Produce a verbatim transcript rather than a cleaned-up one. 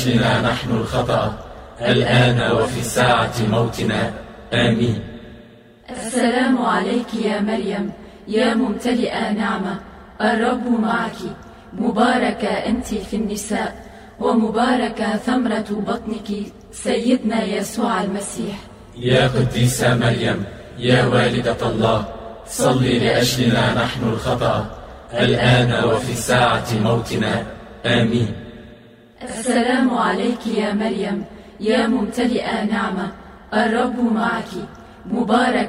لأجلنا نحن الخطأ الآن وفي ساعة موتنا. آمين. السلام عليك يا مريم يا ممتلئة نعمة، الرب معك، مباركة أنت في النساء، ومباركة ثمرة بطنك سيدنا يسوع المسيح. يا قديسة مريم يا والدة الله، صلي لأجلنا نحن الخطأ الآن وفي ساعة موتنا. آمين. السلام عليك يا مريم يا ممتلئة نعمة، الرب معك، مباركة